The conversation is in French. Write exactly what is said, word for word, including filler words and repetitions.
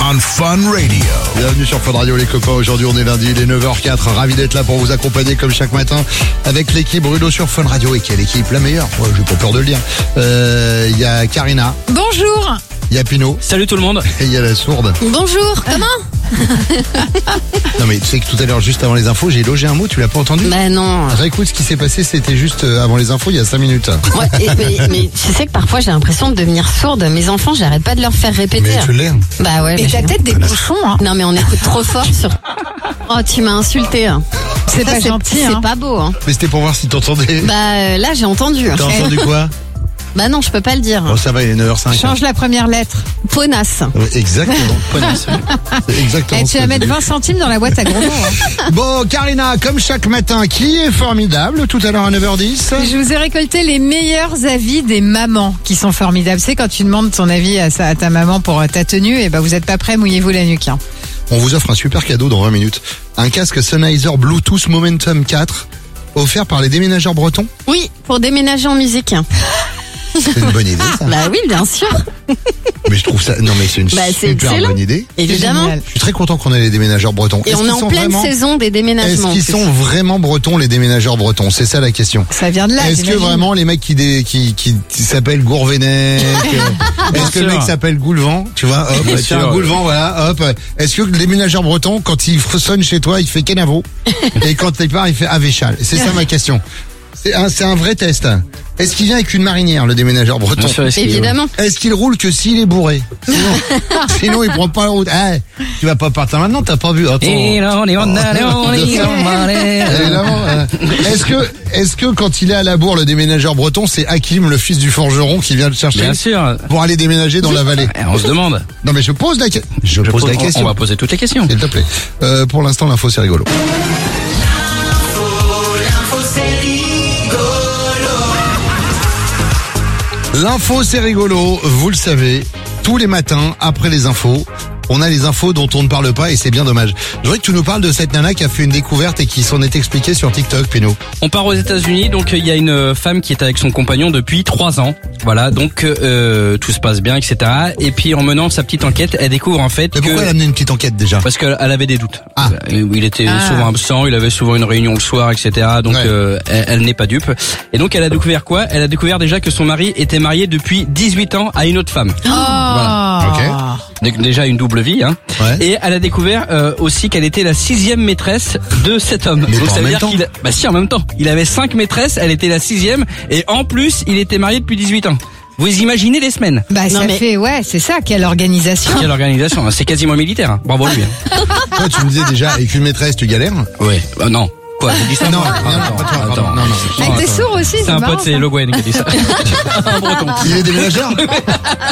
on Fun Radio. Bienvenue sur Fun Radio les copains, aujourd'hui on est lundi, il est neuf heures quatre, ravi d'être là pour vous accompagner comme chaque matin avec l'équipe Bruno sur Fun Radio. Et quelle équipe, la meilleure, ouais, j'ai pas peur de le dire. Il euh, y a Karina. Bonjour. Il y a Pino. Salut tout le monde. Et il y a la sourde. Bonjour, comment? Non mais tu sais que tout à l'heure, juste avant les infos, j'ai logé un mot, tu l'as pas entendu? Bah non. Réécoute ce qui s'est passé, c'était juste avant les infos, il y a cinq minutes. Ouais, et- mais, mais tu sais que parfois j'ai l'impression de devenir sourde. Mes enfants, j'arrête pas de leur faire répéter. Mais tu l'es. Bah ouais. Et mais t'as j'ai- peut-être des bouchons, hein. Non mais on écoute trop fort sur... Oh, tu m'as insulté. Hein. C'est Ça, pas gentil, C'est hein. pas beau. Hein. Mais c'était pour voir si t'entendais. Bah euh, là j'ai entendu. T'as entendu quoi? Bah non, je peux pas le dire. Bon ça va, il est neuf heures cinq. Change la première lettre. Ponasse. Ouais, exactement. C'est exactement Et ce tu que vas je mettre dis. vingt centimes dans la boîte à gros mots. Hein. Bon, Karina, comme chaque matin, qui est formidable tout à l'heure à neuf heures dix? Je vous ai récolté les meilleurs avis des mamans qui sont formidables. C'est quand tu demandes ton avis à, sa- à ta maman pour ta tenue, et ben vous êtes pas prêts, mouillez-vous la nuque. Hein. On vous offre un super cadeau dans vingt minutes. Un casque Sennheiser Bluetooth Momentum quatre, offert par les déménageurs bretons. Oui, pour déménager en musique. C'est une bonne idée, ça. Bah oui, bien sûr. Mais je trouve ça, non mais c'est une Bah, c'est super excellent. bonne idée. Évidemment. génial. Je suis très content qu'on ait les déménageurs bretons. Et Est-ce on est qu'ils en sont pleine vraiment- saison des Est-ce déménagements. qu'ils sont vraiment bretons, les déménageurs bretons? C'est ça la question. Ça vient de là. Est-ce que j'imagine. vraiment les mecs qui dé- qui qui, qui s'appellent Gourvenec, euh, est-ce que le sûr. mec s'appelle Goulevent, tu vois, hop, Bien tiens, sûr. Goulevent, voilà, hop. Est-ce que le déménageur breton, quand il sonne chez toi, il fait Kenavo, et quand il part, il fait Avéchal? C'est ça ma question. C'est un c'est un vrai test. Est-ce qu'il vient avec une marinière, le déménageur breton? Bien sûr, est-ce qu'il- Évidemment. Est-ce qu'il roule que s'il est bourré? Sinon, sinon il prend pas la route. Ah, tu vas pas partir maintenant, t'as pas vu. Attends. Évidemment, euh, Est-ce que, est-ce que quand il est à la bourre, le déménageur breton, c'est Hakim, le fils du forgeron, qui vient le chercher Bien sûr. pour aller déménager dans la vallée? Eh, On se demande. Non mais je pose la, que- je Je pose pose- la on- question. On va poser toutes les questions. S'il te plaît. Euh, pour l'instant, l'info c'est rigolo. L'info c'est rigolo, vous le savez, tous les matins après les infos, on a les infos dont on ne parle pas et c'est bien dommage. Je voudrais que tu nous parles de cette nana qui a fait une découverte et qui s'en est expliquée sur TikTok, Pino. On part aux États-Unis, donc il y a une femme qui est avec son compagnon depuis trois ans. Voilà, donc euh, tout se passe bien, et cetera. Et puis en menant sa petite enquête, elle découvre en fait Mais que pourquoi elle a amené une petite enquête déjà? parce qu'elle elle avait des doutes. Ah. Euh, Il était Ah. souvent absent, il avait souvent une réunion le soir, et cetera. Donc Ouais. euh, elle, elle n'est pas dupe. Et donc elle a découvert quoi? Elle a découvert déjà que son mari était marié depuis dix-huit ans à une autre femme. Oh. Voilà. Donc déjà une double vie. Hein. Ouais. Et elle a découvert euh, aussi qu'elle était la sixième maîtresse de cet homme. Mais Donc pas ça en veut même dire temps. qu'il, a- bah si en même temps, il avait cinq maîtresses, elle était la sixième, et en plus il était marié depuis dix-huit ans. Vous imaginez les semaines? Bah Non, ça mais- fait, ouais, c'est ça, quelle organisation. Quelle organisation, hein. C'est quasiment militaire. Hein. Bravo lui. Hein. Toi, tu me disais déjà, avec une maîtresse, tu galères? Ouais. Euh, non. Quoi? J'ai dit ça? Non, Attends, non, non, attends, pas toi, attends. pardon. Non, non. Avec Attends. tes sourds aussi, C'est c'est un marrant, pote, c'est ça. Le Guen qui a dit ça. Un breton. Il est déménageur?